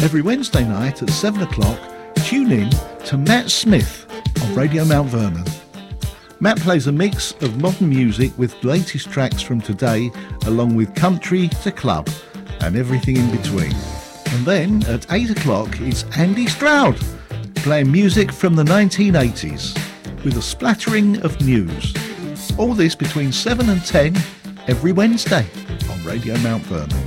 Every Wednesday night at 7 o'clock, tune in to Matt Smith on Radio Mount Vernon. Matt plays a mix of modern music with the latest tracks from today, along with country to club and everything in between. And then at 8 o'clock it's Andy Stroud playing music from the 1980s with a splattering of news. All this between 7 and 10 every Wednesday on Radio Mount Vernon.